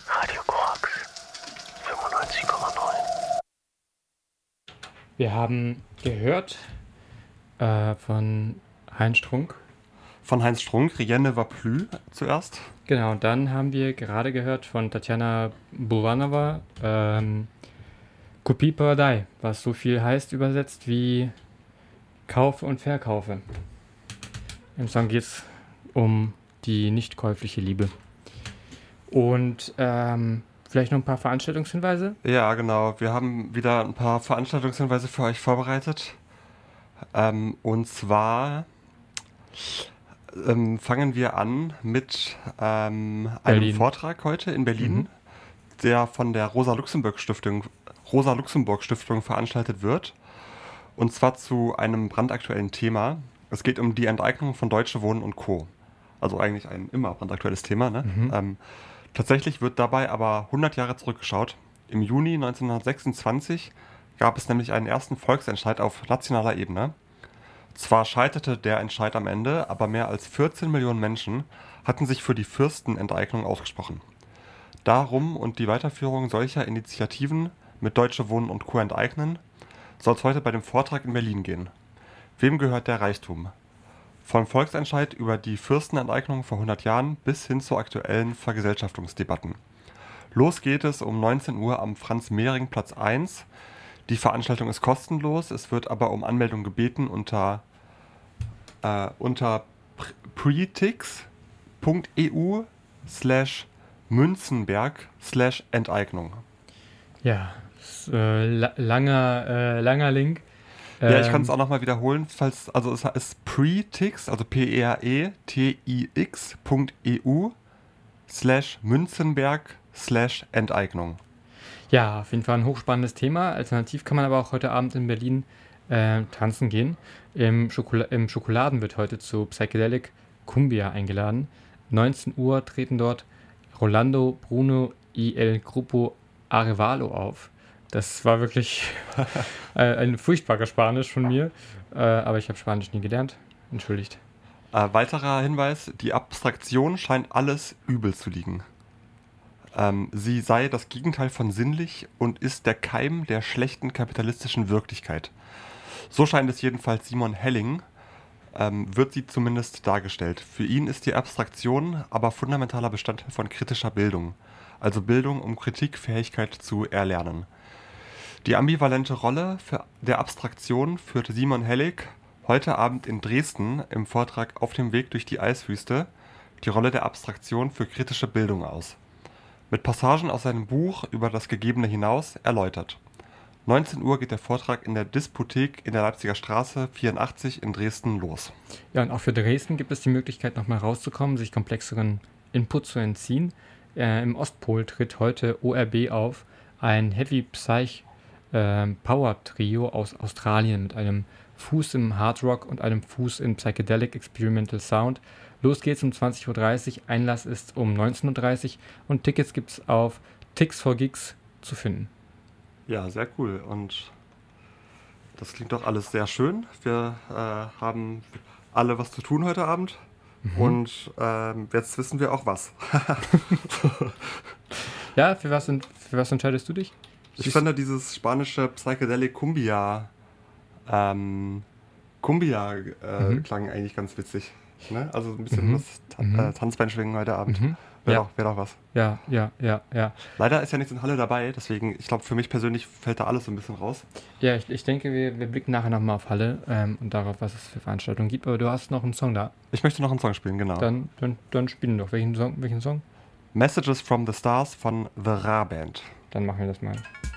Radio Korax 95,9. Wir haben gehört von Heinz Strunk. Von Heinz Strunk, Rien ne va plus zuerst. Genau, und dann haben wir gerade gehört von Tatjana Bulvanova Kupy Prodaj, was so viel heißt übersetzt wie Kaufe und Verkaufe. Im Song geht es um die nicht käufliche Liebe. Und vielleicht noch ein paar Veranstaltungshinweise? Ja, genau. Wir haben wieder ein paar Veranstaltungshinweise für euch vorbereitet. Und zwar fangen wir an mit einem Vortrag heute in Berlin, der von der Rosa-Luxemburg-Stiftung veranstaltet wird. Und zwar zu einem brandaktuellen Thema. Es geht um die Enteignung von Deutsche Wohnen und Co. Also eigentlich ein immer brandaktuelles Thema, ne? Tatsächlich wird dabei aber 100 Jahre zurückgeschaut. Im Juni 1926 gab es nämlich einen ersten Volksentscheid auf nationaler Ebene. Zwar scheiterte der Entscheid am Ende, aber mehr als 14 Millionen Menschen hatten sich für die Fürstenenteignung ausgesprochen. Darum und die Weiterführung solcher Initiativen mit Deutsche Wohnen und Co. enteignen, soll es heute bei dem Vortrag in Berlin gehen. Wem gehört der Reichtum? Vom Volksentscheid über die Fürstenenteignung vor 100 Jahren bis hin zu aktuellen Vergesellschaftungsdebatten. Los geht es um 19 Uhr am Franz-Mehring-Platz 1. Die Veranstaltung ist kostenlos, es wird aber um Anmeldung gebeten unter pretix.eu/Münzenberg/Enteignung. Ja, langer Link. Ja, ich kann es auch nochmal wiederholen, also es ist pretix, also pretix.eu/Münzenberg/Enteignung. Ja, auf jeden Fall ein hochspannendes Thema. Alternativ kann man aber auch heute Abend in Berlin tanzen gehen. Im Schokoladen wird heute zu Psychedelic Cumbia eingeladen. 19 Uhr treten dort Rolando, Bruno y el Grupo Arevalo auf. Das war wirklich ein furchtbares Spanisch von mir, aber ich habe Spanisch nie gelernt. Entschuldigt. Weiterer Hinweis, die Abstraktion scheint alles übel zu liegen. Sie sei das Gegenteil von sinnlich und ist der Keim der schlechten kapitalistischen Wirklichkeit. So scheint es jedenfalls Simon Helling, wird sie zumindest dargestellt. Für ihn ist die Abstraktion aber fundamentaler Bestandteil von kritischer Bildung, also Bildung, um Kritikfähigkeit zu erlernen. Die ambivalente Rolle der Abstraktion führte Simon Helling heute Abend in Dresden im Vortrag Auf dem Weg durch die Eiswüste die Rolle der Abstraktion für kritische Bildung aus. Mit Passagen aus seinem Buch über das Gegebene hinaus erläutert. 19 Uhr geht der Vortrag in der Disputhek in der Leipziger Straße 84 in Dresden los. Ja, und auch für Dresden gibt es die Möglichkeit, nochmal rauszukommen, sich komplexeren Input zu entziehen. Im Ostpol tritt heute ORB auf, ein Heavy Psych Power Trio aus Australien mit einem Fuß im Hard Rock und einem Fuß in Psychedelic Experimental Sound. Los geht's um 20.30 Uhr, Einlass ist um 19.30 Uhr und Tickets gibt's auf Tix4Gigs zu finden. Ja, sehr cool und das klingt doch alles sehr schön. Wir haben alle was zu tun heute Abend und jetzt wissen wir auch was. Ja, für was entscheidest du dich? Ich finde dieses spanische Psychedelic Cumbia klang eigentlich ganz witzig. Ne? Also ein bisschen was Tanzbein schwingen heute Abend. Wäre doch was. Ja. Leider ist ja nichts in Halle dabei, deswegen, ich glaube, für mich persönlich fällt da alles so ein bisschen raus. Ja, ich denke, wir blicken nachher nochmal auf Halle und darauf, was es für Veranstaltungen gibt. Aber du hast noch einen Song da. Ich möchte noch einen Song spielen, genau. Dann spielen wir doch. Welchen Song? Messages from the Stars von The Ra Band. Dann machen wir das mal.